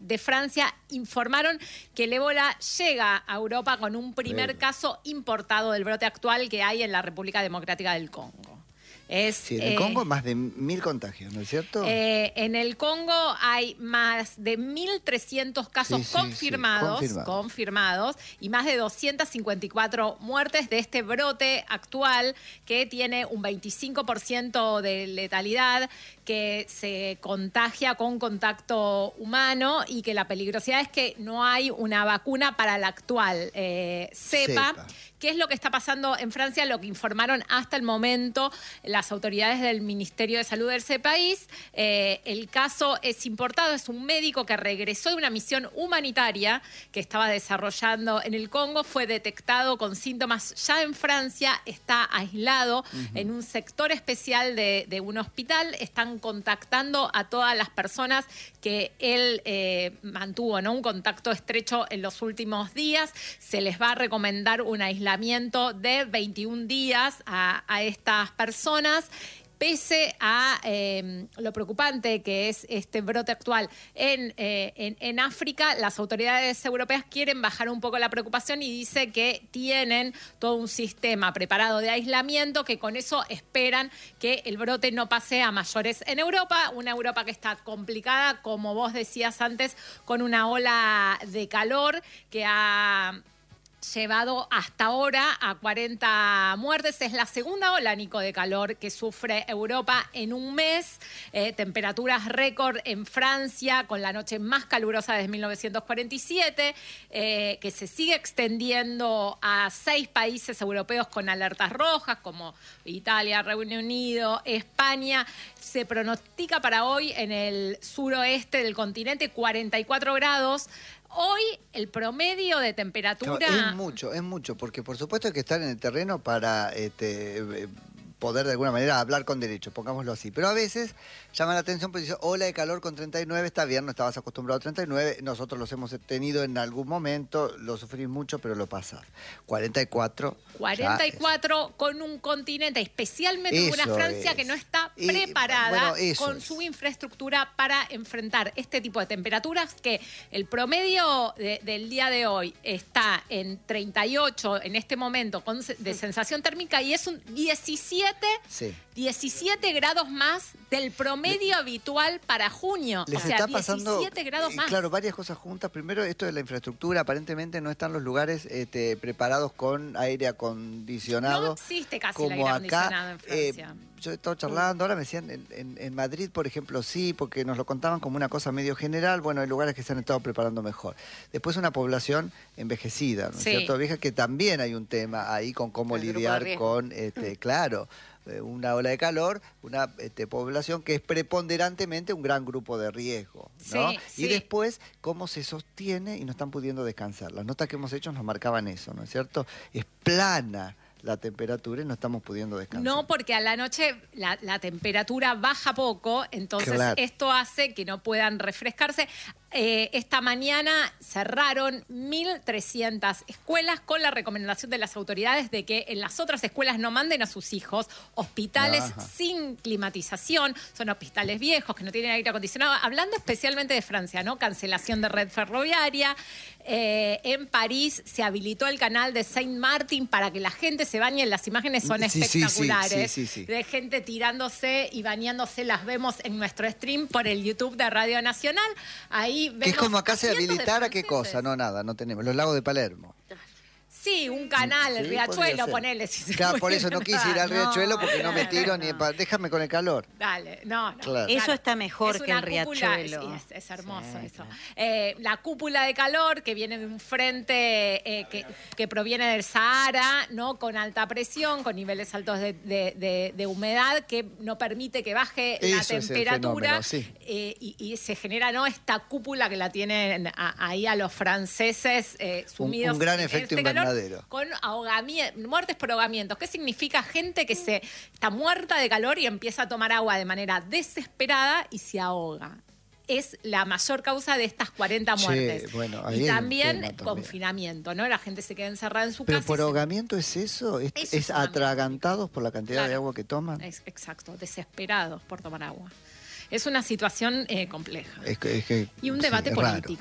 de Francia informaron que el ébola llega a Europa con un primer caso importado del brote actual que hay en la República Democrática del Congo. Sí, en el Congo más de 1000 contagios, ¿no es cierto? En el Congo hay más de 1.300 casos confirmados y más de 254 muertes de este brote actual que tiene un 25% de letalidad, que se contagia con contacto humano y que la peligrosidad es que no hay una vacuna para la actual cepa. ¿Qué es lo que está pasando en Francia? Lo que informaron hasta el momento las autoridades del Ministerio de Salud de ese país. El caso es importado, es un médico que regresó de una misión humanitaria que estaba desarrollando en el Congo, fue detectado con síntomas ya en Francia, está aislado en un sector especial de un hospital. Están contactando a todas las personas que él mantuvo, ¿no?, un contacto estrecho en los últimos días. Se les va a recomendar un aislamiento de 21 días a estas personas. Pese a lo preocupante que es este brote actual en África, las autoridades europeas quieren bajar un poco la preocupación y dice que tienen todo un sistema preparado de aislamiento, que con eso esperan que el brote no pase a mayores en Europa. Una Europa que está complicada, como vos decías antes, con una ola de calor que ha llevado hasta ahora a 40 muertes. Es la segunda ola, Nico, de calor que sufre Europa en un mes. Temperaturas récord en Francia, con la noche más calurosa desde 1947, que se sigue extendiendo a 6 países europeos con alertas rojas, como Italia, Reino Unido, España. Se pronostica para hoy en el suroeste del continente 44 grados. Hoy el promedio de temperatura... Es mucho, porque por supuesto hay que estar en el terreno para poder de alguna manera hablar con derecho, pongámoslo así. Pero a veces llama la atención porque dice, ola de calor con 39, está bien, no estabas acostumbrado a 39, nosotros los hemos tenido en algún momento, lo sufrís mucho, pero lo pasás. 44 con un continente, especialmente una Francia que no está preparada con su infraestructura para enfrentar este tipo de temperaturas, que el promedio del día de hoy está en 38 en este momento de sensación térmica, y es un 17 grados más del promedio habitual para junio. Les está pasando 17 grados más. Claro, varias cosas juntas. Primero, esto de la infraestructura. Aparentemente no están los lugares preparados con aire acondicionado. No existe casi como el aire acá, acondicionado en Francia. Yo he estado charlando, ahora me decían, en Madrid, por ejemplo, sí, porque nos lo contaban como una cosa medio general. Bueno, hay lugares que se han estado preparando mejor. Después una población envejecida, ¿no es cierto? Vieja, que también hay un tema ahí con cómo lidiar con, claro, una ola de calor, una población que es preponderantemente un gran grupo de riesgo, ¿no? Y después, cómo se sostiene y no están pudiendo descansar. Las notas que hemos hecho nos marcaban eso, ¿no es cierto? Es plana la temperatura y no estamos pudiendo descansar. No, porque a la noche la temperatura baja poco, entonces esto hace que no puedan refrescarse. Esta mañana cerraron 1.300 escuelas con la recomendación de las autoridades de que en las otras escuelas no manden a sus hijos. Hospitales sin climatización, son hospitales viejos que no tienen aire acondicionado. Hablando especialmente de Francia, ¿no? Cancelación de red ferroviaria. En París se habilitó el canal de Saint-Martin para que la gente se bañe. Las imágenes son espectaculares. De gente tirándose y bañándose. Las vemos en nuestro stream por el YouTube de Radio Nacional. Ahí que es como acá se habilitara, ¿qué cosa? No, nada, no tenemos. Los lagos de Palermo. Sí, un canal, el Riachuelo, ponele. Si claro, por eso no quise ir al Riachuelo, porque no me tiro ni para... Déjame con el calor. Dale, no. Claro. Eso está mejor que el Riachuelo. Sí, es hermoso eso. La cúpula de calor que viene de un frente que proviene del Sahara, ¿no? Con alta presión, con niveles altos de humedad, que no permite que baje la temperatura. Y se genera, ¿no?, esta cúpula que la tienen ahí a los franceses sumidos. Un gran efecto invernadero. Con muertes por ahogamientos. ¿Qué significa? Gente que está muerta de calor y empieza a tomar agua de manera desesperada y se ahoga. Es la mayor causa de estas 40 muertes. Bueno, y también confinamiento, ¿no? La gente se queda encerrada en su casa. ¿Pero por ahogamiento es eso? ¿Es atragantados por la cantidad de agua que toman? Exacto, desesperados por tomar agua. Es una situación compleja. Y un debate político.